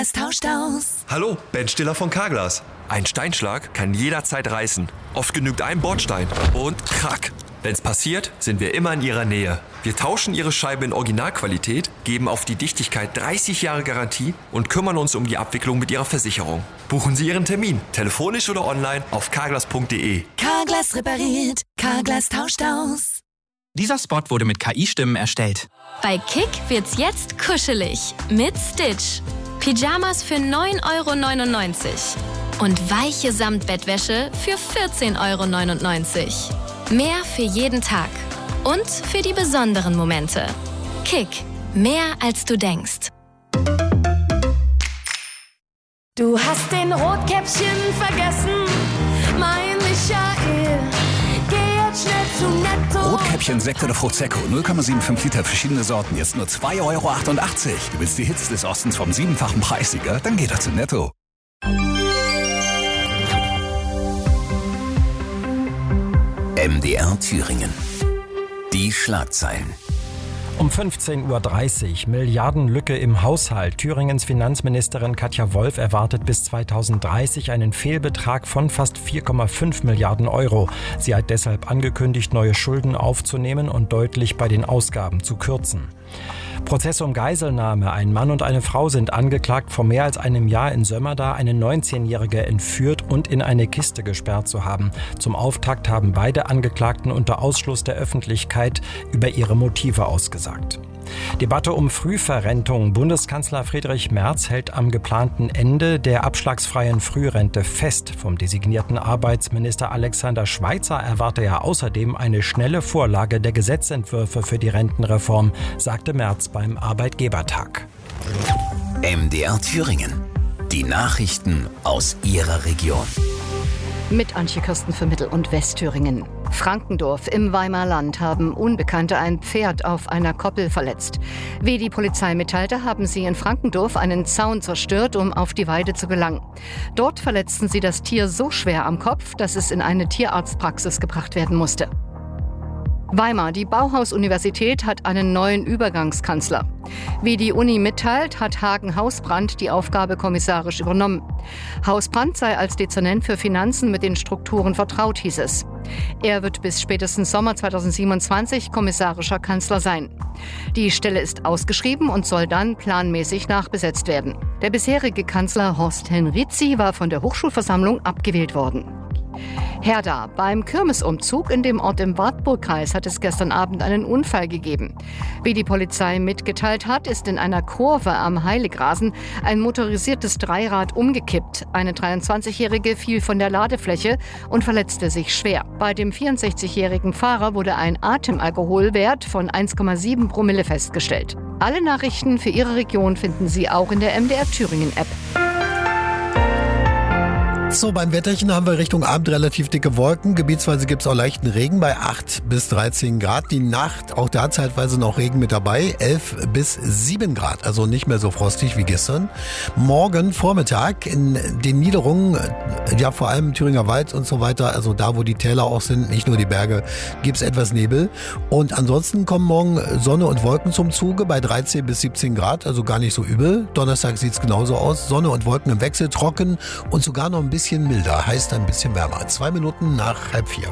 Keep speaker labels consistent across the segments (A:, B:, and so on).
A: Carglass tauscht aus.
B: Hallo, Ben Stiller von Carglass. Ein Steinschlag kann jederzeit reißen. Oft genügt ein Bordstein. Und krack. Wenn's passiert, sind wir immer in Ihrer Nähe. Wir tauschen Ihre Scheibe in Originalqualität, geben auf die Dichtigkeit 30 Jahre Garantie und kümmern uns um die Abwicklung mit Ihrer Versicherung. Buchen Sie Ihren Termin, telefonisch oder online auf carglass.de.
A: Carglass repariert, Carglass tauscht aus.
C: Dieser Spot wurde mit KI-Stimmen erstellt.
D: Bei Kick wird's jetzt kuschelig mit Stitch. Pyjamas für 9,99 € und weiche Samtbettwäsche für 14,99 €. Mehr für jeden Tag und für die besonderen Momente. Kick, mehr als du denkst.
E: Du hast den Rotkäppchen vergessen, mein Michael. Geh jetzt schnell zu Netto.
F: Rotkäppchen, Sekt oder Prosecco, 0,75 Liter, verschiedene Sorten, jetzt nur 2,88 €. Du willst die Hits des Ostens vom 7-fachen Preissieger? Dann geh doch zu Netto.
G: MDR Thüringen. Die Schlagzeilen.
H: Um 15:30 Uhr Milliardenlücke im Haushalt. Thüringens Finanzministerin Katja Wolf erwartet bis 2030 einen Fehlbetrag von fast 4,5 Milliarden €. Sie hat deshalb angekündigt, neue Schulden aufzunehmen und deutlich bei den Ausgaben zu kürzen. Prozess um Geiselnahme. Ein Mann und eine Frau sind angeklagt, vor mehr als einem Jahr in Sömmerda eine 19-Jährige entführt und in eine Kiste gesperrt zu haben. Zum Auftakt haben beide Angeklagten unter Ausschluss der Öffentlichkeit über ihre Motive ausgesagt. Debatte um Frühverrentung. Bundeskanzler Friedrich Merz hält am geplanten Ende der abschlagsfreien Frührente fest. Vom designierten Arbeitsminister Alexander Schweitzer erwarte er außerdem eine schnelle Vorlage der Gesetzentwürfe für die Rentenreform, sagte Merz beim Arbeitgebertag.
G: MDR Thüringen. Die Nachrichten aus Ihrer Region.
I: Mit Antje Kirsten für Mittel- und Westthüringen. Frankendorf im Weimarland haben Unbekannte ein Pferd auf einer Koppel verletzt. Wie die Polizei mitteilte, haben sie in Frankendorf einen Zaun zerstört, um auf die Weide zu gelangen. Dort verletzten sie das Tier so schwer am Kopf, dass es in eine Tierarztpraxis gebracht werden musste. Weimar, die Bauhaus-Universität hat einen neuen Übergangskanzler. Wie die Uni mitteilt, hat Hagen Hausbrandt die Aufgabe kommissarisch übernommen. Hausbrandt sei als Dezernent für Finanzen mit den Strukturen vertraut, hieß es. Er wird bis spätestens Sommer 2027 kommissarischer Kanzler sein. Die Stelle ist ausgeschrieben und soll dann planmäßig nachbesetzt werden. Der bisherige Kanzler Horst Henrizi war von der Hochschulversammlung abgewählt worden. Herda. Beim Kirmesumzug in dem Ort im Wartburgkreis hat es gestern Abend einen Unfall gegeben. Wie die Polizei mitgeteilt hat, ist in einer Kurve am Heiligrasen ein motorisiertes Dreirad umgekippt. Eine 23-Jährige fiel von der Ladefläche und verletzte sich schwer. Bei dem 64-jährigen Fahrer wurde ein Atemalkoholwert von 1,7 Promille festgestellt. Alle Nachrichten für Ihre Region finden Sie auch in der MDR Thüringen App.
J: So, beim Wetterchen haben wir Richtung Abend relativ dicke Wolken. Gebietsweise gibt es auch leichten Regen bei 8 bis 13 Grad. Die Nacht, auch da zeitweise noch Regen mit dabei, 11 bis 7 Grad. Also nicht mehr so frostig wie gestern. Morgen Vormittag in den Niederungen, ja vor allem Thüringer Wald und so weiter, also da, wo die Täler auch sind, nicht nur die Berge, gibt es etwas Nebel. Und ansonsten kommen morgen Sonne und Wolken zum Zuge bei 13 bis 17 Grad, also gar nicht so übel. Donnerstag sieht es genauso aus. Sonne und Wolken im Wechsel, trocken und sogar noch ein bisschen milder, heißt ein bisschen wärmer. 2 Minuten nach 3:30.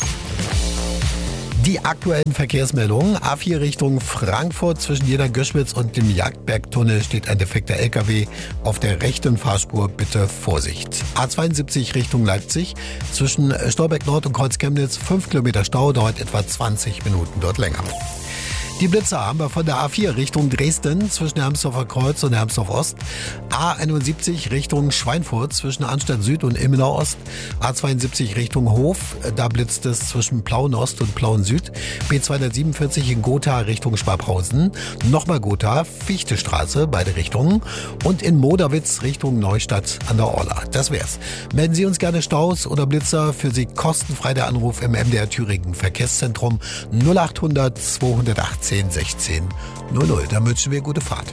J: Die aktuellen Verkehrsmeldungen. A4 Richtung Frankfurt zwischen Jena-Göschwitz und dem Jagdbergtunnel steht ein defekter LKW auf der rechten Fahrspur. Bitte Vorsicht. A72 Richtung Leipzig zwischen Storbeck Nord und Kreuz Chemnitz 5 Kilometer Stau, dauert etwa 20 Minuten dort länger. Die Blitzer haben wir von der A4 Richtung Dresden zwischen Hermsdorfer Kreuz und Hermsdorf Ost. A71 Richtung Schweinfurt zwischen Arnstadt Süd und Ilmenau Ost. A72 Richtung Hof, da blitzt es zwischen Plauen Ost und Plauen Süd. B247 in Gotha Richtung Schwabhausen. Nochmal Gotha, Fichtestraße, beide Richtungen. Und in Moderwitz Richtung Neustadt an der Orla. Das wär's. Melden Sie uns gerne Staus oder Blitzer. Für Sie kostenfrei der Anruf im MDR Thüringen Verkehrszentrum 0800 218 16 00. Da wünschen wir gute Fahrt.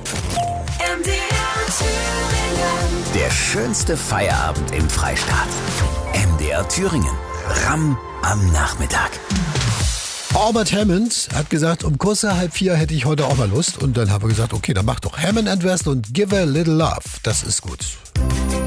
G: Der schönste Feierabend im Freistaat. MDR Thüringen. Ramm am Nachmittag.
J: Albert Hammond hat gesagt, um kurz nach 3:30 hätte ich heute auch mal Lust. Und dann haben wir gesagt, okay, dann mach doch Hammond & Weston und Give a Little Love. Das ist gut.